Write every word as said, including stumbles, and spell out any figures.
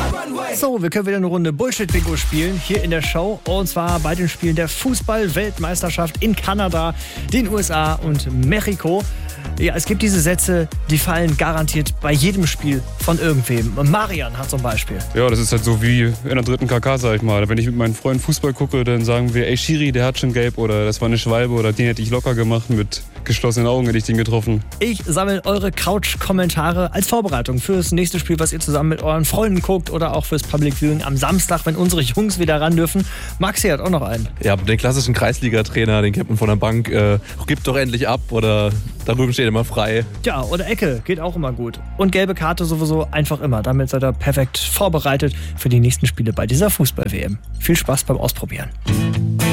So, wir können wieder eine Runde Bullshit-Bingo spielen, hier in der Show. Und zwar bei den Spielen der Fußball-Weltmeisterschaft in Kanada, den U S A und Mexiko. Ja, es gibt diese Sätze, die fallen garantiert bei jedem Spiel von irgendwem. Marian hat zum Beispiel. Ja, das ist halt so wie in der dritten K K, sag ich mal. Wenn ich mit meinen Freunden Fußball gucke, dann sagen wir, ey Schiri, der hat schon gelb oder das war eine Schwalbe oder den hätte ich locker gemacht. Mit geschlossenen Augen hätte ich den getroffen. Ich sammle eure Couch-Kommentare als Vorbereitung fürs nächste Spiel, was ihr zusammen mit euren Freunden guckt oder auch fürs Public Viewing am Samstag, wenn unsere Jungs wieder ran dürfen. Maxi hat auch noch einen. Ja, den klassischen Kreisliga-Trainer, den kennt man von der Bank. Äh, gibt doch endlich ab oder da drüben steht immer frei. Ja, oder Ecke, geht auch immer gut. Und gelbe Karte sowieso einfach immer. Damit seid ihr perfekt vorbereitet für die nächsten Spiele bei dieser Fußball-W M. Viel Spaß beim Ausprobieren.